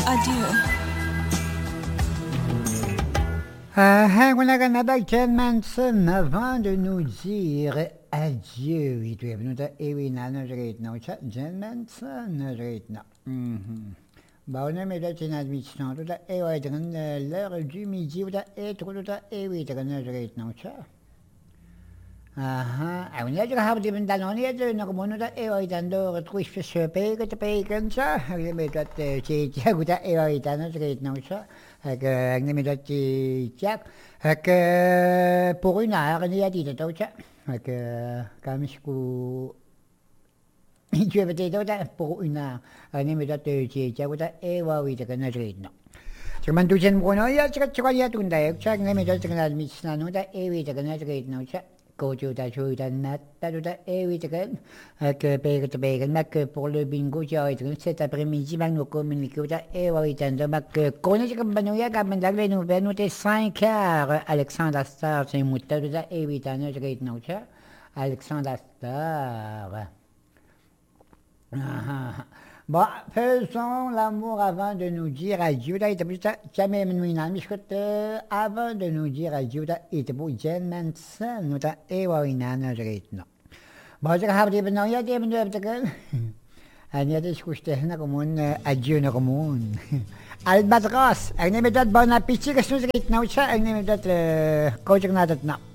Adieu. Voilà qu'on a Ken Manson avant de nous dire adieu. Il doit venir et oui, non, je vais non, Ken Manson, je vais non. Bah, on a mis là, c'est une admission, tout à et ouais, l'heure du midi, tout à et tout à et oui, je vais non, ça. Aha, on a déjà haft ibn dalon yedde nog monuda eoidan do retruis söpe get peken sa ik met dat cheetja goed eoidan het reed nou sa ik neem dat cheetja ik pour une heure ni a dit dat sa ik kan misku tu avais dit dat pour une heure ik neem dat cheetja goed eoidan het reed nou. Cuman tujuan kono ya cakap ya tunda ya cak neem dat kenal misna nu da eoidan het reed nou sa. Cô chú ta chui ta nát ta chú ta ewi ta que que pour le bingo j'ai cet après-midi mang nous communiquer ta ewi ta de que connaît que banoya ka mandale nous vers nous 5 heures Alexandre Star c'est mutta ta ewi ta ne j'ai non ça Alexandre Star bon, faisons l'amour avant de nous dire adieu. Là, il était plus jamais nous avant de nous dire adieu. Là, il était pour Jen Manson. Nous t'as éwainan non. Bon, je habe die benauwd. Ja, die hebben we te en ja, dat is goed tegen gewoon adieu naar gewoon. Albatros. Ik neem dat bon appétit. Ik neem dat coach naar dat nou.